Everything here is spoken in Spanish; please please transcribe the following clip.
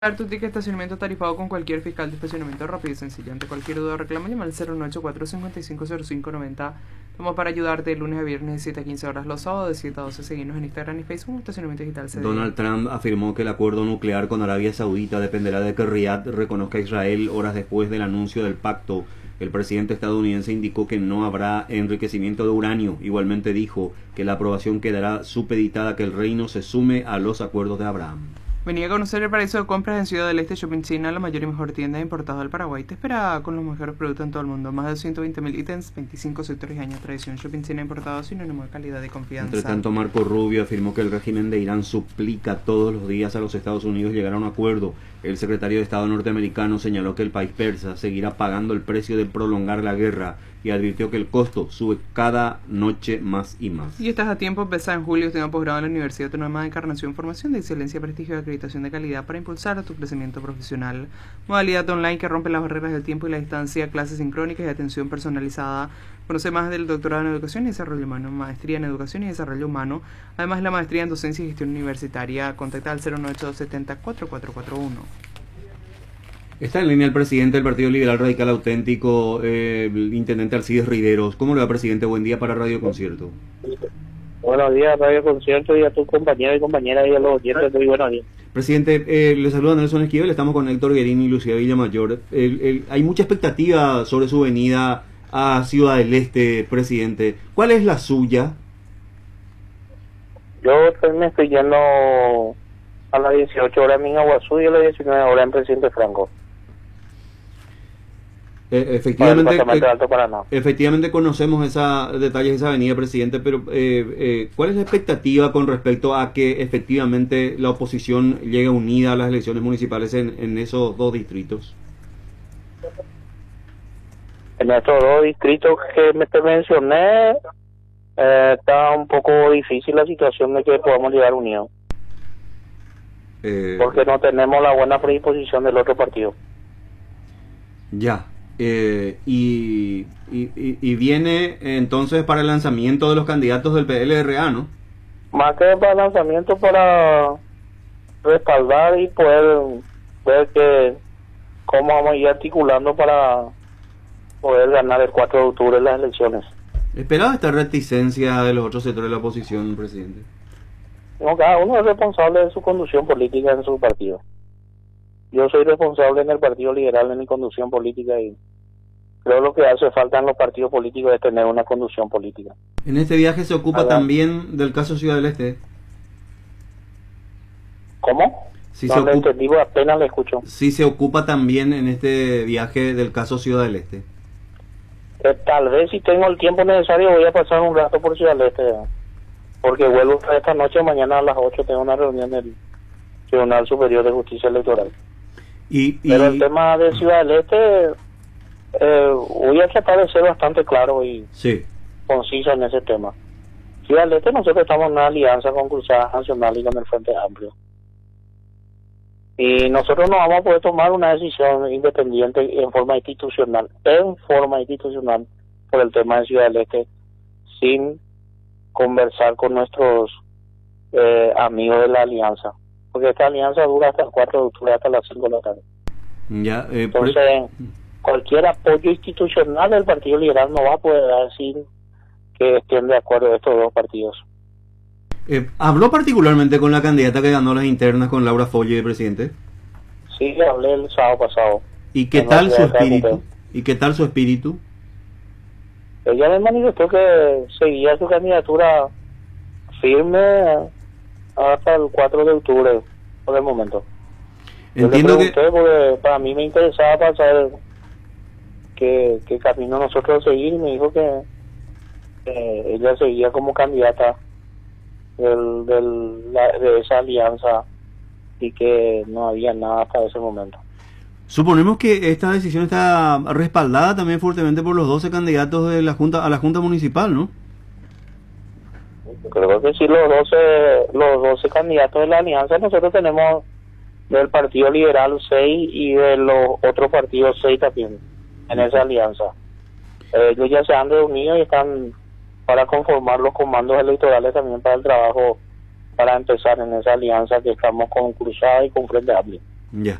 Tu ticket de estacionamiento tarifado con cualquier fiscal de estacionamiento rápido y sencillo. Ante cualquier duda o reclamo, llama al 094-550590. Estamos para ayudarte de lunes a viernes de 7 a 15 horas, los sábados de 7 a 12. Seguimos en Instagram y Facebook, Estacionamiento Digital CD. Donald Trump afirmó que el acuerdo nuclear con Arabia Saudita dependerá de que Riad reconozca a Israel horas después del anuncio del pacto. El presidente estadounidense indicó que no habrá enriquecimiento de uranio. Igualmente dijo que la aprobación quedará supeditada a que el reino se sume a los acuerdos de Abraham. Venía a conocer el paraíso de compras en Ciudad del Este Shopping China, la mayor y mejor tienda de importados del Paraguay. Te espera con los mejores productos en todo el mundo. Más de 120.000 ítems, 25 sectores y años de tradición. Shopping China importado sinónimo de calidad y confianza. Entre tanto, Marco Rubio afirmó que el régimen de Irán suplica todos los días a los Estados Unidos llegar a un acuerdo. El secretario de Estado norteamericano señaló que el país persa seguirá pagando el precio de prolongar la guerra y advirtió que el costo sube cada noche más y más. Y estás a tiempo, empezar en julio, estudiando posgrado en la Universidad Autónoma de Encarnación, formación de excelencia, prestigio y acreditación de calidad para impulsar tu crecimiento profesional. Modalidad online que rompe las barreras del tiempo y la distancia, clases sincrónicas y atención personalizada. Conoce más del doctorado en Educación y Desarrollo Humano, maestría en Educación y Desarrollo Humano, además de la maestría en Docencia y Gestión Universitaria. Contacta al 09870-4441. Está en línea el presidente del Partido Liberal Radical Auténtico, el intendente Alcides Riveros. ¿Cómo le va, presidente? Buen día para Radio Concierto. Buenos días, Radio Concierto, y a tus compañeros y compañeras y a los oyentes. Muy buenos días. Presidente, le saluda Nelson Esquivel, estamos con Héctor Guerini y Lucía Villamayor. Hay mucha expectativa sobre su venida a Ciudad del Este, presidente. ¿Cuál es la suya? Yo me estoy yendo a las 18 horas en Mingaguazú y a las 19 horas en Presidente Franco. Efectivamente conocemos detalles de esa avenida, presidente, pero ¿cuál es la expectativa con respecto a que efectivamente la oposición llegue unida a las elecciones municipales en esos dos distritos? En estos dos distritos que te mencioné, está un poco difícil la situación de que podamos llegar unidos. Porque no tenemos la buena predisposición del otro partido. Ya. Y viene entonces para el lanzamiento de los candidatos del PLRA, ¿no? Más que para el lanzamiento, para respaldar y poder ver cómo vamos a ir articulando para poder ganar el 4 de octubre en las elecciones. ¿Esperaba esta reticencia de los otros sectores de la oposición, presidente? No, cada uno es responsable de su conducción política en su partido. Yo soy responsable en el Partido Liberal en mi conducción política y creo lo que hace falta en los partidos políticos es tener una conducción política. En este viaje se ocupa también del caso Ciudad del Este. ¿Cómo? Sí, no lo entendí, apenas le escucho. Sí se ocupa también en este viaje del caso Ciudad del Este. Tal vez si tengo el tiempo necesario voy a pasar un rato por Ciudad del Este, porque vuelvo esta noche, mañana a las 8 tengo una reunión del Tribunal Superior de Justicia Electoral. Pero el tema de Ciudad del Este, voy a tratar de ser bastante claro y conciso en ese tema. Ciudad del Este, nosotros estamos en una alianza con Cruzada Nacional y con el Frente Amplio. Y nosotros no vamos a poder tomar una decisión independiente en forma institucional por el tema de Ciudad del Este sin conversar con nuestros amigos de la alianza, porque esta alianza dura hasta el 4 de octubre, hasta las 5 de la tarde. Entonces, cualquier apoyo institucional del Partido Liberal no va a poder dar sin que estén de acuerdo estos dos partidos. ¿Habló particularmente con la candidata que ganó las internas, con Laura Folle, presidente? Sí, hablé el sábado pasado. ¿Y qué tal su espíritu? ¿Y qué tal su espíritu? Ella me manifestó que seguía su candidatura firme hasta el 4 de octubre, por el momento. Entiendo. Yo le pregunté porque para mí me interesaba para saber qué camino nosotros seguir, y me dijo que ella seguía como candidata de esa alianza y que no había nada hasta ese momento. Suponemos que esta decisión está respaldada también fuertemente por los 12 candidatos de la Junta a la Junta Municipal, ¿no? Creo que sí, los 12 candidatos de la alianza. Nosotros tenemos del Partido Liberal 6 y de los otros partidos 6 también en esa alianza. Ellos ya se han reunido y están para conformar los comandos electorales también para el trabajo, para empezar en esa alianza que estamos con Cruzada y con Frente Amplio. Ya.